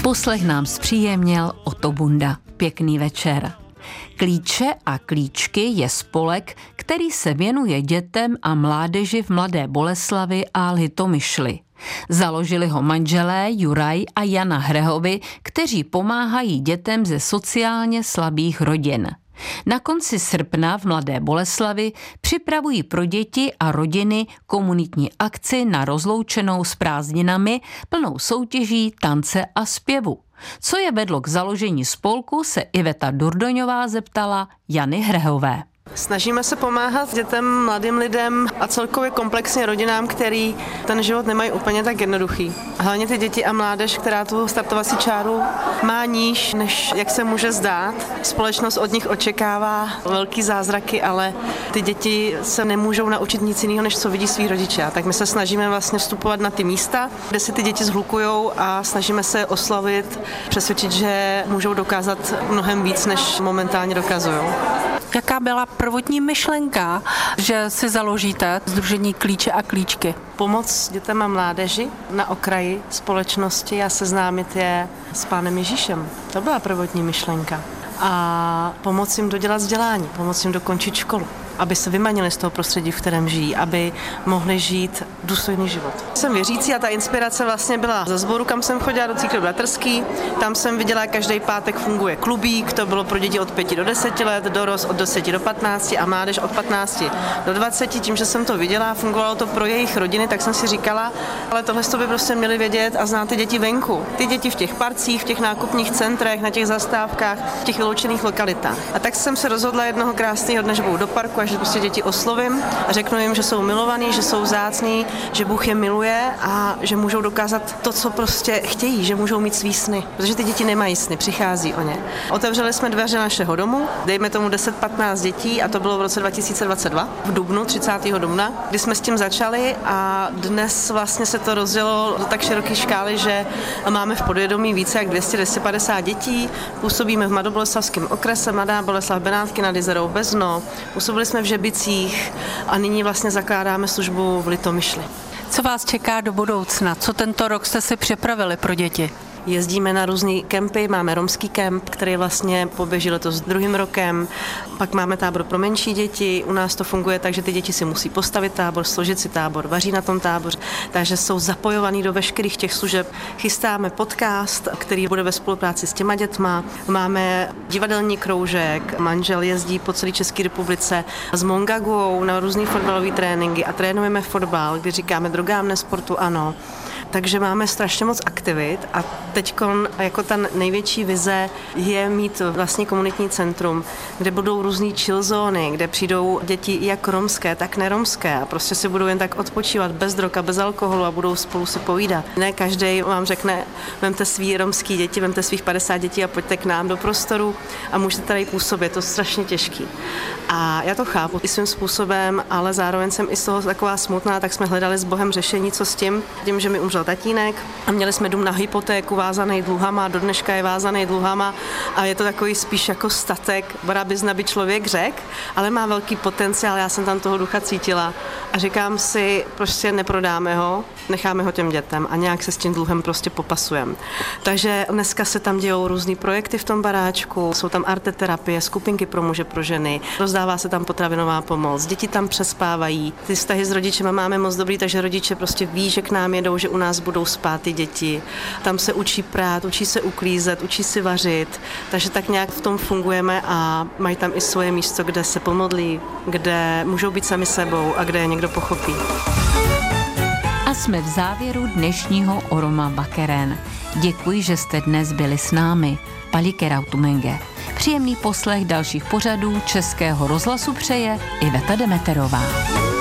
Poslech nám zpříjemnil Otto Bunda. Pěkný večer. Klíče a klíčky je spolek, který se věnuje dětem a mládeži v Mladé Boleslavi a Litomyšli. Založili ho manželé Juraj a Jana Hrehovi, kteří pomáhají dětem ze sociálně slabých rodin. Na konci srpna v Mladé Boleslavi připravují pro děti a rodiny komunitní akci na rozloučenou s prázdninami plnou soutěží, tance a zpěvu. Co je vedlo k založení spolku, se Iveta Durdoňová zeptala Jany Hrehové. Snažíme se pomáhat dětem, mladým lidem a celkově komplexně rodinám, který ten život nemají úplně tak jednoduchý. Hlavně ty děti a mládež, která tu startovací čáru má níž, než jak se může zdát. Společnost od nich očekává velký zázraky, ale ty děti se nemůžou naučit nic jiného, než co vidí svý rodiče. Tak my se snažíme vlastně vstupovat na ty místa, kde si ty děti zhlukujou a snažíme se oslavit, přesvědčit, že můžou dokázat mnohem víc, než momentálně dokazují. Jaká byla prvotní myšlenka, že si založíte sdružení Klíče a klíčky? Pomoc dětem a mládeži na okraji společnosti a seznámit je s Pánem Ježíšem. To byla prvotní myšlenka. A pomoct jim dodělat vzdělání, pomoct jim dokončit školu, aby se vymanili z toho prostředí, v kterém žijí, aby mohli žít důstojný život. Jsem věřící a ta inspirace vlastně byla ze sboru, kam jsem chodila, do církve bratrský. Tam jsem viděla, každý pátek funguje klubík, to bylo pro děti od 5 do 10 let, dorost od 10 do 15 a mládež od 15 do 20. Tím, že jsem to viděla, fungovalo to pro jejich rodiny, tak jsem si říkala, ale tohle by prostě měli vědět a znát ty děti venku. Ty děti v těch parcích, v těch nákupních centrech, na těch zastávkách, v těch vyloučených lokalitách. A tak jsem se rozhodla jednoho krásného dne, že budu do parku a že prostě děti oslovím a řeknu jim, že jsou milovaní, že jsou vzácní, že Bůh je miluje a že můžou dokázat to, co prostě chtějí, že můžou mít svý sny, protože ty děti nemají sny, přichází o ně. Otevřeli jsme dveře našeho domu, dejme tomu 10-15 dětí a to bylo v roce 2022, v dubnu, 30. dubna, kdy jsme s tím začali a dnes vlastně se to rozdělo do tak široké škály, že máme v podvědomí více jak 200-250 dětí, působíme v Mladoboleslavském okrese, Mladá Boleslav, Benátky nad Jizerou, Bezno, působili jsme v Žebicích a nyní vlastně zakládáme službu v Litomyšli. Co vás čeká do budoucna? Co tento rok jste si připravili pro děti? Jezdíme na různé kempy, máme romský kemp, který vlastně poběží letos druhým rokem, pak máme tábor pro menší děti, u nás to funguje tak, že ty děti si musí postavit tábor, složit si tábor, vaří na tom táboře, takže jsou zapojovaný do veškerých těch služeb. Chystáme podcast, který bude ve spolupráci s těma dětma, máme divadelní kroužek, manžel jezdí po celé České republice s Mongaguou na různý fotbalové tréninky a trénujeme fotbal, kdy říkáme drogám nesportu ano. Takže máme strašně moc aktivit a teďkon jako ta největší vize je mít vlastně komunitní centrum, kde budou různý chill zóny, kde přijdou děti jak romské, tak neromské a prostě si budou jen tak odpočívat bez drog a bez alkoholu a budou spolu si povídat. Ne každý vám řekne, vemte svý romský děti, vemte svých 50 dětí a pojďte k nám do prostoru a můžete tady působit, to je strašně těžký. A já to chápu i svým způsobem, ale zároveň jsem i z toho taková smutná, tak jsme hledali s Bohem řešení, co s tím, že mi umřel tatínek a měli jsme dům na hypotéku vázaný dluhama, do dneška je vázaný dluhama a je to takový spíš jako statek, barabizna by člověk řekl, ale má velký potenciál, já jsem tam toho ducha cítila a říkám si, prostě neprodáme ho, necháme ho těm dětem a nějak se s tím dluhem prostě popasujeme. Takže dneska se tam dějou různý projekty v tom baráčku, jsou tam arteterapie, skupinky pro muže, pro ženy, rozdává se tam potravinová pomoc, děti tam přespávají, ty vztahy s rodičema máme moc dobrý, takže rodiče prostě ví, že k nám jedou, že u nás budou spát ty děti. Tam se učí prát, učí se uklízet, učí si vařit, takže tak nějak v tom fungujeme a mají tam i svoje místo, kde se pomodlí, kde můžou být sami sebou a kde je někdo pochopí. A jsme v závěru dnešního Oroma Bakeren. Děkuji, že jste dnes byli s námi. Palikerautumenge. Příjemný poslech dalších pořadů Českého rozhlasu přeje Iveta Demeterová.